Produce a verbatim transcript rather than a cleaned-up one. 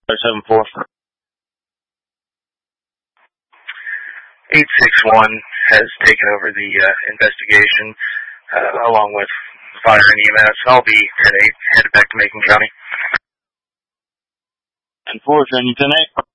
seven four. eight six one has taken over the uh, investigation, uh, along with fire and E M S. I'll be at eight, headed back to Macon County. And four, ten eight.